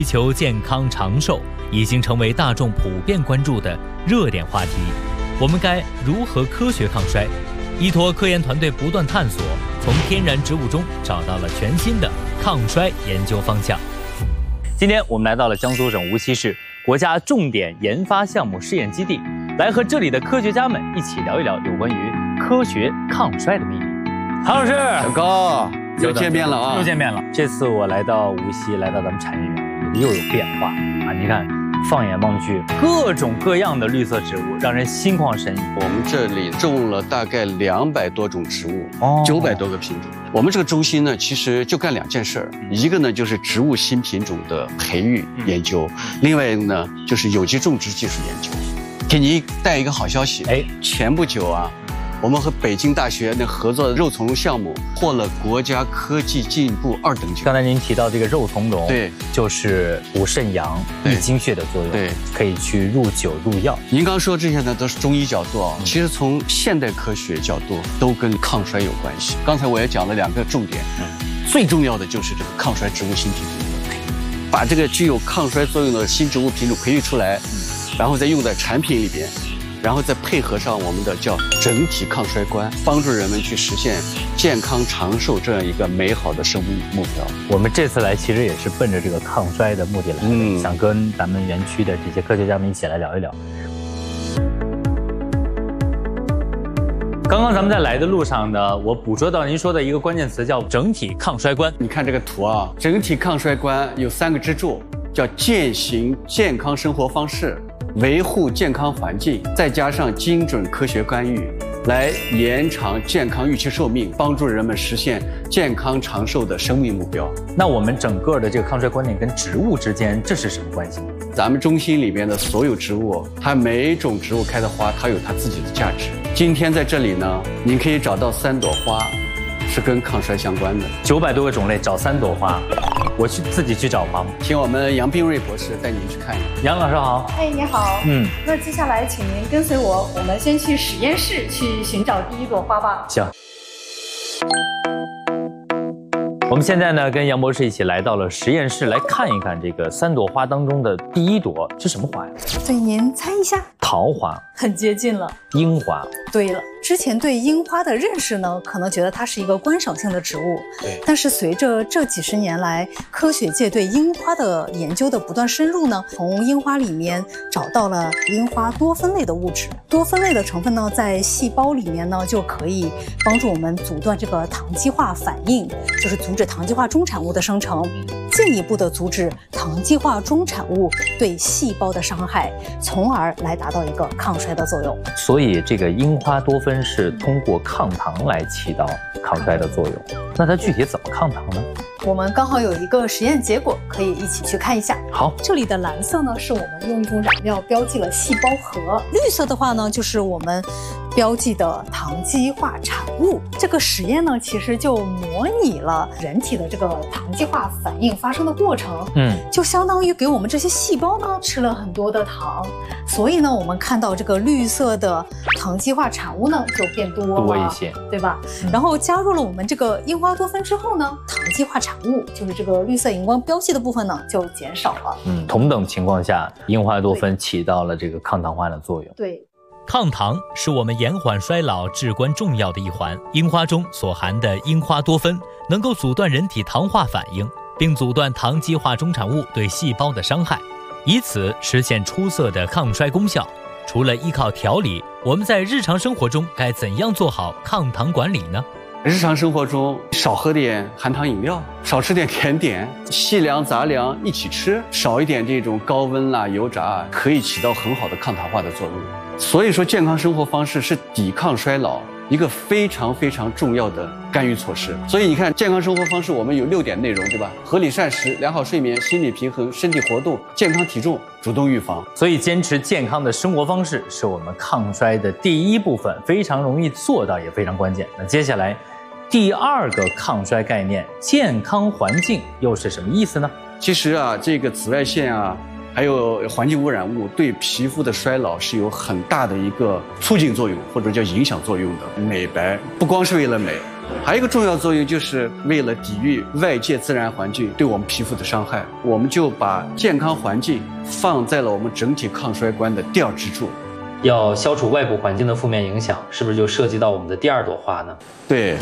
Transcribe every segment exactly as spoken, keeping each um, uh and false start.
追求健康长寿已经成为大众普遍关注的热点话题。我们该如何科学抗衰？依托科研团队不断探索，从天然植物中找到了全新的抗衰研究方向。今天我们来到了江苏省无锡市国家重点研发项目试验基地，来和这里的科学家们一起聊一聊有关于科学抗衰的秘密。韩老师， 小高，又见面了啊！ 又见面了。这次我来到无锡，来到咱们产业园，又有变化啊！你看，放眼望去，各种各样的绿色植物，让人心旷神怡。 我们这里种了大概两百多种植物，九百多个品种。我们这个中心呢，其实就干两件事儿，一个呢就是植物新品种的培育研究，另外一个呢就是有机种植技术研究。给您带一个好消息，哎，前不久啊。我们和北京大学那合作的肉苁蓉项目获了国家科技进步二等奖。 刚才您提到这个肉苁蓉， 对， 就是补肾阳、益精血的作用， 对， 可以去入酒入药。 您刚说这些呢，都是中医角度啊，嗯、其实从现代科学角度都跟抗衰有关系。刚才我也讲了两个重点，嗯，最重要的就是这个抗衰植物新品种的培育，把这个具有抗衰作用的新植物品种培育出来，嗯、然后再用在产品里边。然后再配合上我们的叫整体抗衰观，帮助人们去实现健康长寿这样一个美好的生活目标。 我们这次来其实也是奔着这个抗衰的目的来的，嗯、想跟咱们园区的这些科学家们一起来聊一聊。刚刚咱们在来的路上呢，我捕捉到您说的一个关键词叫整体抗衰观。 你看这个图啊，整体抗衰观有三个支柱，叫践行健康生活方式。维护健康环境，再加上精准科学干预，来延长健康预期寿命，帮助人们实现健康长寿的生命目标。 那我们整个的这个抗衰观念跟植物之间这是什么关系？ 咱们中心里边的所有植物，它每一种植物开的花，它有它自己的价值。今天在这里呢，您可以找到三朵花，是跟抗衰相关的。 九百多个种类，找三朵花。我去自己去找花吗？ 请我们杨冰瑞博士带您去看一看。 杨老师好。 哎，你好。嗯，那接下来请您跟随我，我们先去实验室去寻找第一朵花吧。 行。我们现在呢，跟杨博士一起来到了实验室，来看一看这个三朵花当中的第一朵是什么花呀？ 对，您猜一下。 桃花。 很接近了。 樱花。 对了，之前对樱花的认识呢，可能觉得它是一个观赏性的植物。对。但是随着这几十年来科学界对樱花的研究的不断深入呢，从樱花里面找到了樱花多酚类的物质。多酚类的成分呢，在细胞里面呢，就可以帮助我们阻断这个糖基化反应，就是阻止糖基化中产物的生成，进一步的阻止糖基化中产物对细胞的伤害，从而来达到一个抗衰的作用。 所以这个樱花多酚是通过抗糖来起到抗衰的作用。那它具体怎么抗糖呢？ 我们刚好有一个实验结果，可以一起去看一下。 好， 这里的蓝色呢，是我们用一种染料标记了细胞核；绿色的话呢，就是我们标记的糖基化产物。这个实验呢，其实就模拟了人体的这个糖基化反应发生的过程。嗯，就相当于给我们这些细胞呢吃了很多的糖，所以呢，我们看到这个绿色的糖基化产物呢就变多了， 多一些， 对吧？嗯、然后加入了我们这个樱花多酚之后呢，糖基化产物就是这个绿色荧光标记的部分呢就减少了。 嗯，同等情况下，樱花多酚起到了这个抗糖化的作用。 对。 抗糖是我们延缓衰老至关重要的一环。樱花中所含的樱花多酚能够阻断人体糖化反应，并阻断糖基化中产物对细胞的伤害，以此实现出色的抗衰功效。除了依靠调理，我们在日常生活中该怎样做好抗糖管理呢？ 日常生活中少喝点含糖饮料，少吃点甜点，细粮杂粮一起吃，少一点这种高温啦、油炸啊，可以起到很好的抗糖化的作用。所以说，健康生活方式是抵抗衰老一个非常非常重要的干预措施。所以你看，健康生活方式我们有六点内容，对吧？合理膳食、良好睡眠、心理平衡、身体活动、健康体重、主动预防。 所以坚持健康的生活方式是我们抗衰的第一部分，非常容易做到，也非常关键。那接下来第二个抗衰概念，健康环境又是什么意思呢？ 其实啊，这个紫外线啊，还有环境污染物对皮肤的衰老是有很大的一个促进作用，或者叫影响作用的。美白不光是为了美， 还有一个重要作用，就是为了抵御外界自然环境对我们皮肤的伤害，我们就把健康环境放在了我们整体抗衰观的第二支柱。 要消除外部环境的负面影响，是不是就涉及到我们的第二朵花呢？ 对。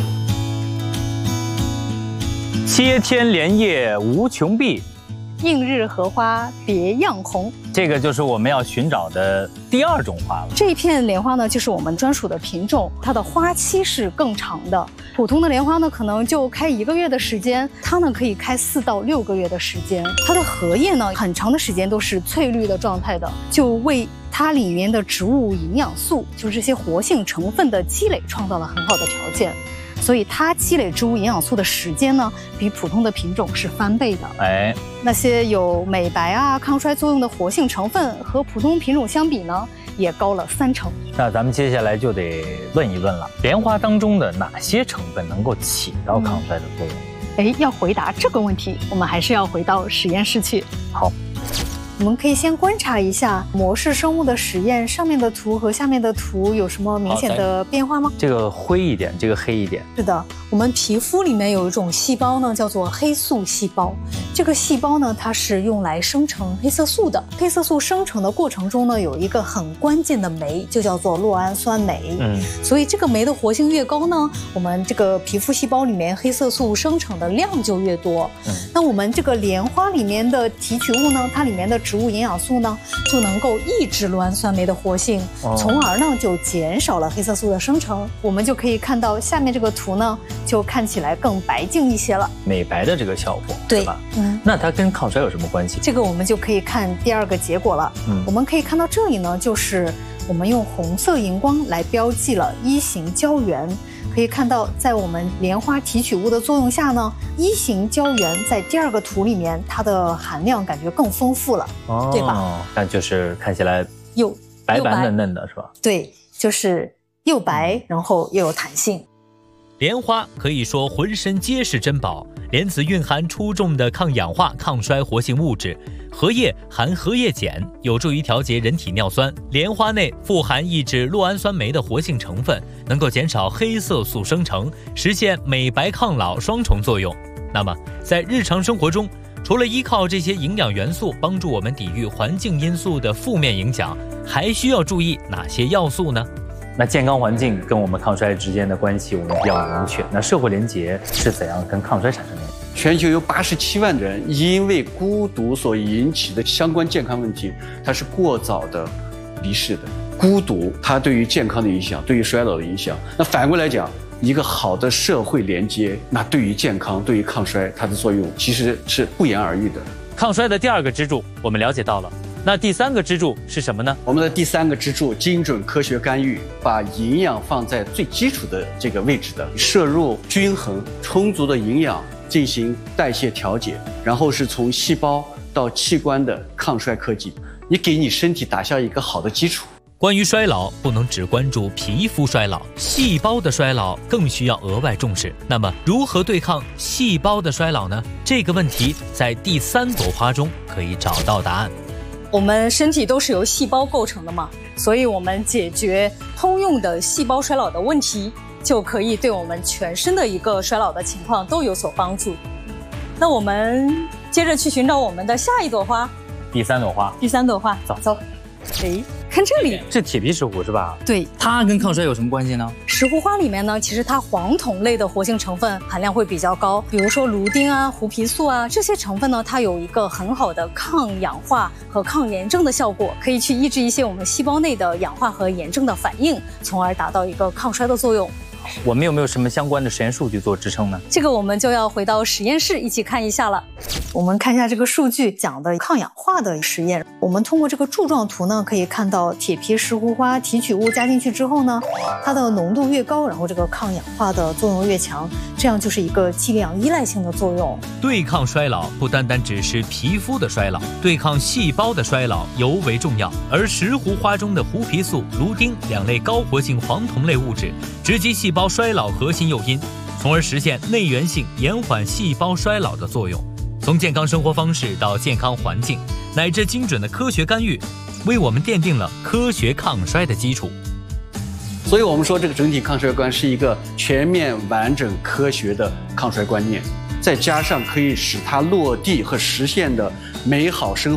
切天莲叶无穷碧， 映日荷花别样红。 这个就是我们要寻找的第二种花了。 这一片莲花呢，就是我们专属的品种，它的花期是更长的。普通的莲花呢，可能就开一个月的时间，它呢可以开四到六个月的时间。它的荷叶呢，很长的时间都是翠绿的状态的，就为它里面的植物营养素，就是这些活性成分的积累，创造了很好的条件。所以它积累植物营养素的时间呢，比普通的品种是翻倍的。 哎， 那些有美白啊、抗衰作用的活性成分和普通品种相比呢，也高了三成。 那咱们接下来就得问一问了，莲花当中的哪些成分能够起到抗衰的作用？ 哎、嗯，要回答这个问题，我们还是要回到实验室去。 好。 我们可以先观察一下模式生物的实验，上面的图和下面的图有什么明显的变化吗？ 这个灰一点，这个黑一点。 是的，我们皮肤里面有一种细胞呢，叫做黑素细胞。这个细胞呢，它是用来生成黑色素的。黑色素生成的过程中呢，有一个很关键的酶，就叫做酪氨酸酶。嗯，所以这个酶的活性越高呢，我们这个皮肤细胞里面黑色素生成的量就越多。嗯，那我们这个莲花里面的提取物呢，它里面的植物营养素呢，就能够抑制酪氨酸酶的活性，哦、从而呢就减少了黑色素的生成。我们就可以看到下面这个图呢，就看起来更白净一些了， 美白的这个效果， 对吧？嗯，那它跟抗衰有什么关系？ 这个我们就可以看第二个结果了。嗯，我们可以看到这里呢，就是我们用红色荧光来标记了一型胶原。可以看到，在我们莲花提取物的作用下呢，一型胶原在第二个图里面，它的含量感觉更丰富了，哦、对吧？ 那就是看起来又白白嫩嫩的，是吧？ 对，就是又白，然后又有弹性。 莲花可以说浑身皆是珍宝，莲子蕴含出众的抗氧化、抗衰活性物质，荷叶含荷叶碱，有助于调节人体尿酸。莲花内富含抑制酪氨酸酶的活性成分，能够减少黑色素生成，实现美白抗老双重作用。那么，在日常生活中，除了依靠这些营养元素帮助我们抵御环境因素的负面影响，还需要注意哪些要素呢？ 那健康环境跟我们抗衰之间的关系我们比较明确，那社会连结是怎样跟抗衰产生联系？ 全球有八十七万人因为孤独所引起的相关健康问题，它是过早的离世的。孤独它对于健康的影响，对于衰老的影响，那反过来讲，一个好的社会连接，那对于健康、对于抗衰，它的作用其实是不言而喻的。 抗衰的第二个支柱我们了解到了，那第三个支柱是什么呢？ 我们的第三个支柱，精准科学干预，把营养放在最基础的这个位置的，摄入均衡充足的营养，进行代谢调节，然后是从细胞到器官的抗衰科技，你给你身体打下一个好的基础。 关于衰老，不能只关注皮肤衰老，细胞的衰老更需要额外重视。那么，如何对抗细胞的衰老呢？这个问题在第三朵花中可以找到答案。 我们身体都是由细胞构成的嘛，所以我们解决通用的细胞衰老的问题，就可以对我们全身的一个衰老的情况都有所帮助。那我们接着去寻找我们的下一朵花， 第三朵花。 第三朵花，走走。哎，看这里， 这铁皮石斛是吧？ 对， 它跟抗衰有什么关系呢？ 石斛花里面呢，其实它黄酮类的活性成分含量会比较高，比如说芦丁啊、胡皮素啊这些成分呢，它有一个很好的抗氧化和抗炎症的效果，可以去抑制一些我们细胞内的氧化和炎症的反应，从而达到一个抗衰的作用。 我们有没有什么相关的实验数据做支撑呢？ 这个我们就要回到实验室一起看一下了。我们看一下这个数据讲的抗氧化的实验。我们通过这个柱状图呢，可以看到铁皮石斛花提取物加进去之后呢，它的浓度越高，然后这个抗氧化的作用越强，这样就是一个剂量依赖性的作用。 对抗衰老不单单只是皮肤的衰老，对抗细胞的衰老尤为重要。而石斛花中的胡皮素、芦丁两类高活性黄酮类物质，直击细胞衰老核心诱因，从而实现内源性延缓细胞衰老的作用。从健康生活方式到健康环境，乃至精准的科学干预，为我们奠定了科学抗衰的基础。 所以我们说这个整体抗衰观是一个全面、完整、科学的抗衰观念，再加上可以使它落地和实现的美好生